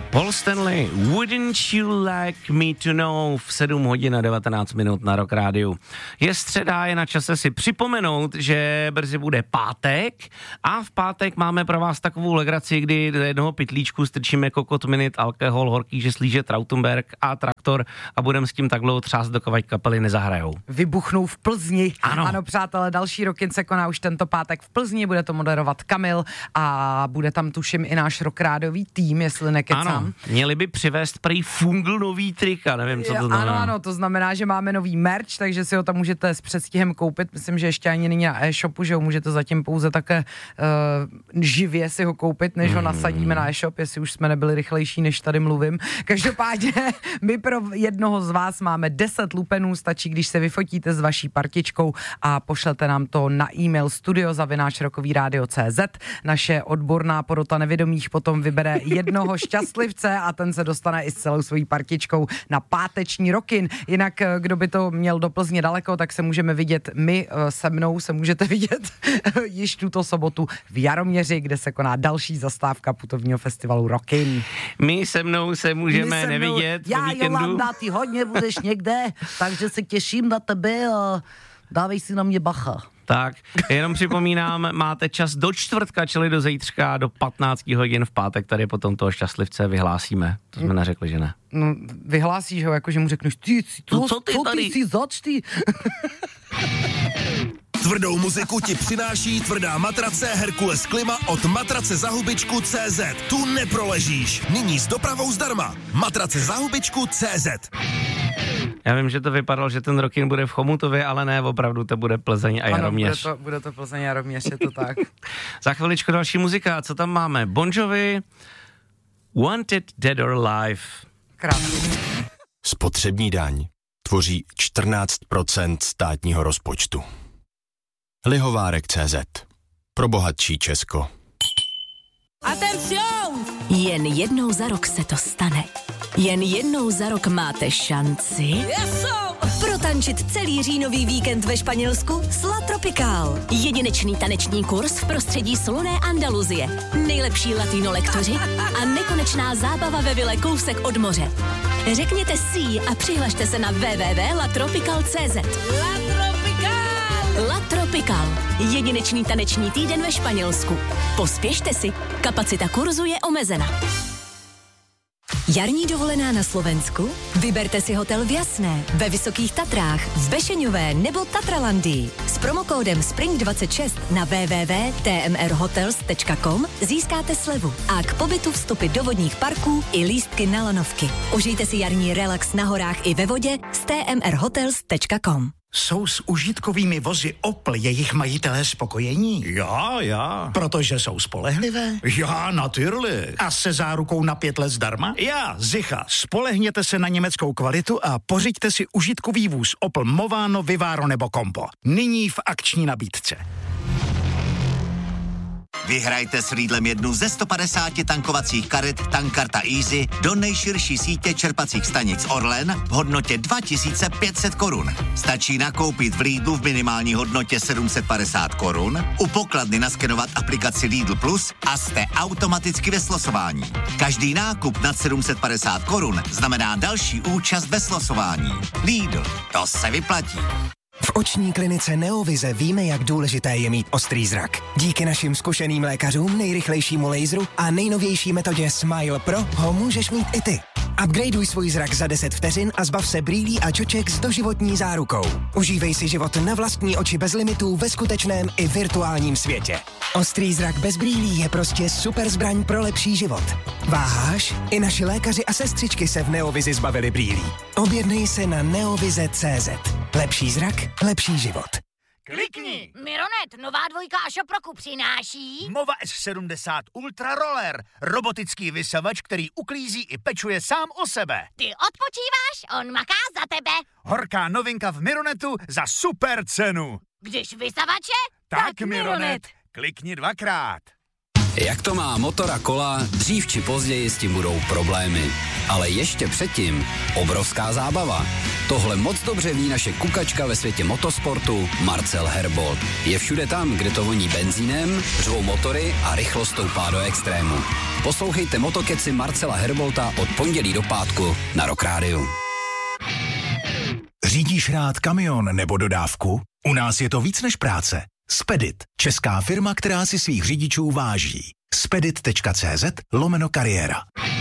Paul Stanley, Wouldn't You Like Me To Know v 7 hodin a 19 minut na Rock Rádiu. Je středa, je na čase si připomenout, že brzy bude pátek a v pátek máme pro vás takovou legraci, kdy do jednoho pytlíčku strčíme Kokot Minute, alkohol, horký žeslíže, Trautenberg a Traktor a budeme s tím tak dlouho třást, dokud kapely nezahrajou. Vybuchnou v Plzni. Ano, přátelé, další Rockin se koná už tento pátek v Plzni, bude to moderovat Kamil a bude tam tuším i náš rockrádiový tým, jestli nekecám. Ano, měli by přivést prý fungl nový trika, nevím, co to znamená. Ano, to znamená, že máme nový merch, takže si ho tam můžete s předstihem koupit, myslím, že ještě ani není na e-shopu, že ho můžete zatím pouze také živě si ho koupit, než ho nasadíme na e-shop, jestli už jsme nebyli rychlejší, než tady mluvím. Každopádně my pro jednoho z vás máme 10 lupenů, stačí, když se vyfotíte s vaší partičkou a pošlete nám to na e-mail studio@rockovyradio.cz. Naše odborná porota nevědomých potom vybere jednoho šťastlivce a ten se dostane i s celou svojí partičkou na páteční Rockin. Jinak, kdo by to měl do Plzně daleko, tak se můžeme vidět my, se mnou se můžete vidět již tuto sobotu v Jaroměři, kde se koná další zastávka putovního festivalu Rockin. My se mnou se můžeme nevidět po víkendu. Já, Jolanda, ty hodně budeš někde, takže se těším na tebe a dávej si na mě bacha. Tak, jenom připomínám, máte čas do čtvrtka, čili do zítřka, do 15 hodin v pátek, tady potom toho šťastlivce vyhlásíme. To jsme neřekli, že ne. No, vyhlásíš ho, jakože mu řekneš, co ty si zač, ty? Tvrdou muziku ti přináší tvrdá matrace Herkules Klima od matracezahubičku.cz. Tu neproležíš. Nyní s dopravou zdarma. Matracezahubičku.cz. Já vím, že to vypadalo, že ten Rockin bude v Chomutově, ale ne, opravdu to bude Plzeň a Jaroměř. Ano, bude to Plzeň a Jaroměř, je to tak. Za chviličku další muzika, co tam máme? Bon Jovi, Wanted Dead or Alive. Krásný. Spotřební daň tvoří 14% státního rozpočtu. Lihovárek.cz. Pro bohatší Česko. Atención! Jen jednou za rok se to stane. Jen jednou za rok máte šanci protančit celý říjnový víkend ve Španělsku s La Tropical. Jedinečný taneční kurz v prostředí slunné Andaluzie. Nejlepší latino lektoři a nekonečná zábava ve vile kousek od moře. Řekněte si a přihlašte se na www.latropical.cz. La Tropical. Jedinečný taneční týden ve Španělsku. Pospěšte si, kapacita kurzu je omezena. Jarní dovolená na Slovensku? Vyberte si hotel v Jasné, ve Vysokých Tatrách, v Bešeňové nebo Tatralandii. S promokódem SPRING26 na www.tmrhotels.com získáte slevu a k pobytu vstupy do vodních parků i lístky na lanovky. Užijte si jarní relax na horách i ve vodě s tmrhotels.com. Jsou s užitkovými vozy Opel jejich majitelé spokojení? Já. Protože jsou spolehlivé? Já, natürlich. A se zárukou na 5 let zdarma? Já, sicher. Spolehněte se na německou kvalitu a pořiďte si užitkový vůz Opel Movano, Vivaro nebo Compo. Nyní v akční nabídce. Vyhrajte s Lidlem jednu ze 150 tankovacích karet Tankkarta Easy do nejširší sítě čerpacích stanic Orlen v hodnotě 2500 korun. Stačí nakoupit v Lidlu v minimální hodnotě 750 korun, u pokladny naskenovat aplikaci Lidl Plus a jste automaticky ve slosování. Každý nákup nad 750 korun znamená další účast ve slosování. Lidl, to se vyplatí. V oční klinice Neovize víme, jak důležité je mít ostrý zrak. Díky našim zkušeným lékařům, nejrychlejšímu laseru a nejnovější metodě Smile Pro ho můžeš mít i ty. Upgradeuj svůj zrak za 10 vteřin a zbav se brýlí a čoček s doživotní zárukou. Užívej si život na vlastní oči bez limitů ve skutečném i virtuálním světě. Ostrý zrak bez brýlí je prostě super zbraň pro lepší život. Váháš? I naši lékaři a sestřičky se v Neovizi zbavili brýlí. Objednej se na neovize.cz. Lepší zrak, lepší život. Klikni! Mironet, nová dvojka Ašoproku přináší Mova S70 Ultra Roller. Robotický vysavač, který uklízí i pečuje sám o sebe. Ty odpočíváš, on maká za tebe. Horká novinka v Mironetu za super cenu. Když vysavače, Tak Mironet, klikni 2krát. Jak to má motor a kola, dřív či později s tím budou problémy. Ale ještě předtím obrovská zábava. Tohle moc dobře ví naše kukačka ve světě motosportu Marcel Herbold. Je všude tam, kde to voní benzínem, řvou motory a rychlost stoupá do extrému. Poslouchejte Motokeci Marcela Herbolta od pondělí do pátku na Rock Radio. Řídíš rád kamion nebo dodávku? U nás je to víc než práce. Spedit, česká firma, která si svých řidičů váží. Spedit.cz/kariéra.